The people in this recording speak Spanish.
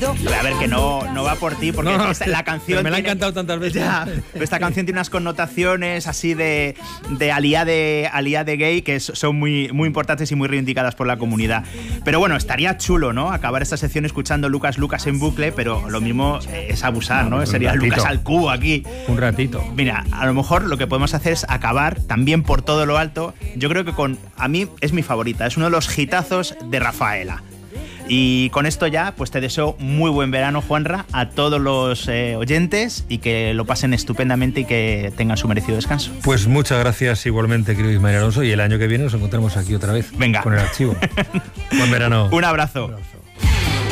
sentido. A ver, que no va por ti, porque la canción... Me la ha encantado tantas veces. Ya, esta canción tiene unas connotaciones así de aliade gay que son muy, muy importantes y muy reivindicadas por la comunidad. Pero bueno, estaría chulo, ¿no? Acabar esta sección escuchando Lucas en bucle, pero lo mismo es abusar, ¿no? Sería Lucas al cubo aquí. Un ratito. Mira, a lo mejor lo que podemos hacer es acabar también por todo lo alto. Yo creo que a mí es mi favorita, es uno de los hitazos de Rafaela. Y con esto ya, pues te deseo muy buen verano, Juanra, a todos los oyentes, y que lo pasen estupendamente y que tengan su merecido descanso. Pues muchas gracias igualmente, querido Ismael Alonso, y el año que viene nos encontramos aquí otra vez. Venga. Con el archivo. Buen verano. Un abrazo.